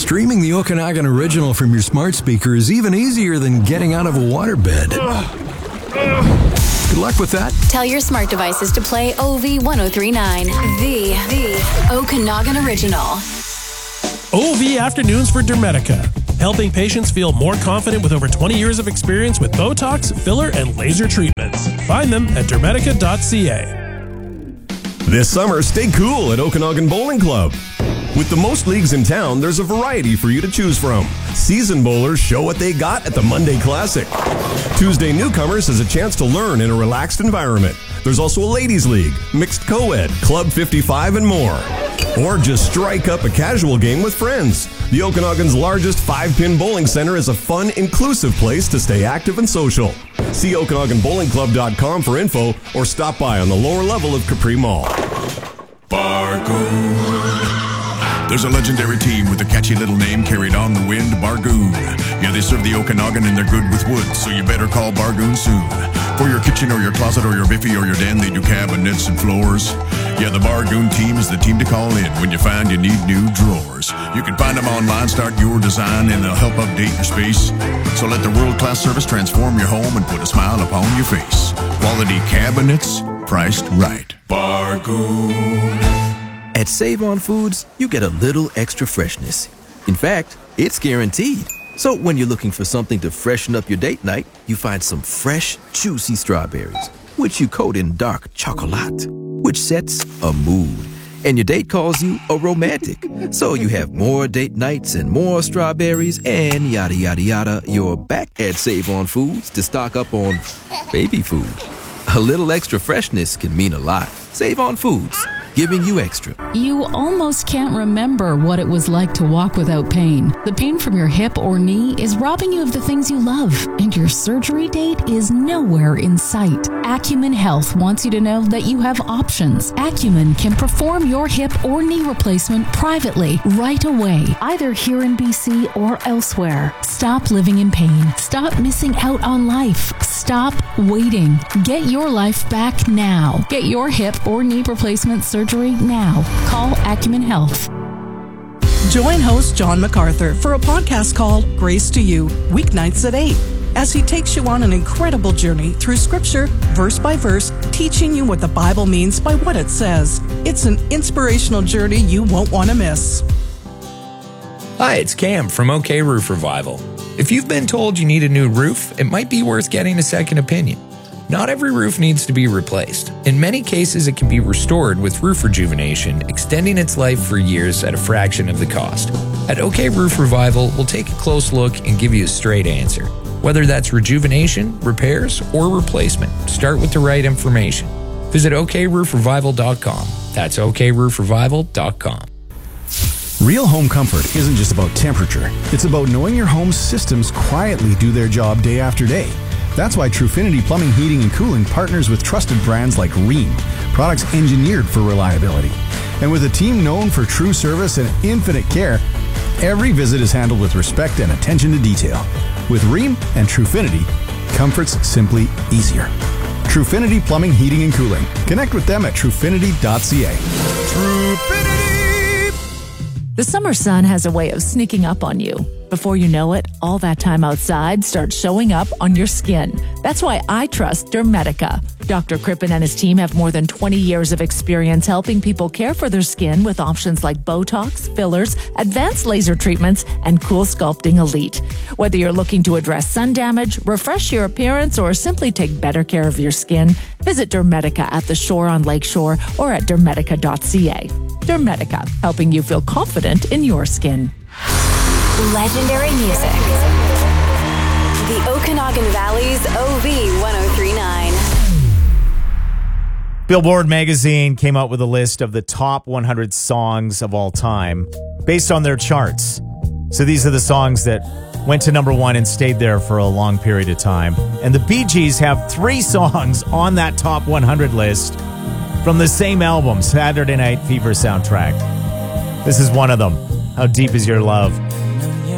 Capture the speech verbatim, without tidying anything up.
Streaming the Okanagan Original from your smart speaker is even easier than getting out of a waterbed. Good luck with that. Tell your smart devices to play O V ten thirty-nine, the, the Okanagan Original. O V Afternoons for Dermedica, helping patients feel more confident with over twenty years of experience with Botox, filler, and laser treatments. Find them at dermedica dot c a. This summer, stay cool at Okanagan Bowling Club. With the most leagues in town, there's a variety for you to choose from. Seasoned bowlers show what they got at the Monday Classic. Tuesday newcomers has a chance to learn in a relaxed environment. There's also a ladies' league, mixed co-ed, Club fifty-five, and more. Or just strike up a casual game with friends. The Okanagan's largest five-pin bowling center is a fun, inclusive place to stay active and social. See okanagan bowling club dot com for info or stop by on the lower level of Capri Mall. Bargoon. There's a legendary team with a catchy little name carried on the wind, Bargoon. Yeah, they serve the Okanagan and they're good with wood, so you better call Bargoon soon. For your kitchen or your closet or your biffy or your den, they do cabinets and floors. Yeah, the Bargoon team is the team to call in when you find you need new drawers. You can find them online, start your design, and they'll help update your space. So let the world-class service transform your home and put a smile upon your face. Quality cabinets, priced right. Bargoon. At Save-On Foods, you get a little extra freshness. In fact, it's guaranteed. So when you're looking for something to freshen up your date night, you find some fresh, juicy strawberries, which you coat in dark chocolate, which sets a mood. And your date calls you a romantic. So you have more date nights and more strawberries and yada, yada, yada. You're back at Save-On Foods to stock up on baby food. A little extra freshness can mean a lot. Save-On Foods, giving you extra. You almost can't remember what it was like to walk without pain. The pain from your hip or knee is robbing you of the things you love, and your surgery date is nowhere in sight. Acumen Health wants you to know that you have options. Acumen can perform your hip or knee replacement privately right away, either here in B C or elsewhere. Stop living in pain. Stop missing out on life. Stop waiting. Get your life back now. Get your hip or knee replacement surgery now. Call Acumen Health. Join host John MacArthur for a podcast called Grace to You, weeknights at eight, as he takes you on an incredible journey through Scripture, verse by verse, teaching you what the Bible means by what it says. It's an inspirational journey you won't want to miss. Hi, it's Cam from OK Roof Revival. If you've been told you need a new roof, it might be worth getting a second opinion. Not every roof needs to be replaced. In many cases, it can be restored with roof rejuvenation, extending its life for years at a fraction of the cost. At OK Roof Revival, we'll take a close look and give you a straight answer. Whether that's rejuvenation, repairs, or replacement, start with the right information. Visit ok roof revival dot com. That's ok roof revival dot com. Real home comfort isn't just about temperature. It's about knowing your home's systems quietly do their job day after day. That's why Trufinity Plumbing, Heating, and Cooling partners with trusted brands like Rheem, products engineered for reliability. And with a team known for true service and infinite care, every visit is handled with respect and attention to detail. With Rheem and Trufinity, comfort's simply easier. Trufinity Plumbing, Heating, and Cooling. Connect with them at trufinity dot c a. Trufinity! The summer sun has a way of sneaking up on you. Before you know it, all that time outside starts showing up on your skin. That's why I trust Dermedica. Doctor Crippen and his team have more than twenty years of experience helping people care for their skin with options like Botox, fillers, advanced laser treatments, and Cool Sculpting Elite. Whether you're looking to address sun damage, refresh your appearance, or simply take better care of your skin, visit Dermedica at the Shore on Lakeshore or at dermedica dot c a. Dermedica, helping you feel confident in your skin. Legendary music. The Okanagan Valley's O V ten thirty-nine. Billboard magazine came out with a list of the top one hundred songs of all time based on their charts. So these are the songs that went to number one and stayed there for a long period of time. And the Bee Gees have three songs on that top one hundred list from the same album, Saturday Night Fever soundtrack. This is one of them. How Deep Is Your Love?